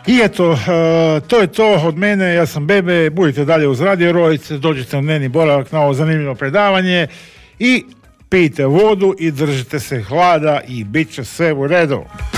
I eto, to je to od mene, ja sam Bebe, budite dalje uz Radio Rojc, dođite na dnevni boravak na ovo zanimljivo predavanje i pijte vodu i držite se hlada i bit će sve u redu.